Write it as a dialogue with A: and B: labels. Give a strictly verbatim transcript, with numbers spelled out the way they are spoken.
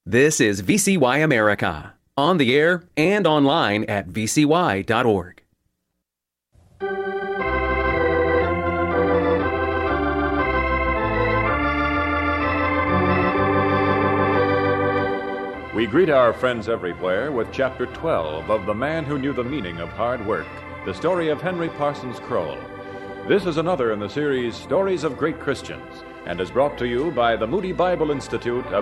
A: This is V C Y America, on the air and online at v c y dot org.
B: We greet our friends everywhere with Chapter twelve of The Man Who Knew the Meaning of Hard Work, the story of Henry Parsons Kroll. This is another in the series Stories of Great Christians, and is brought to you by the Moody Bible Institute of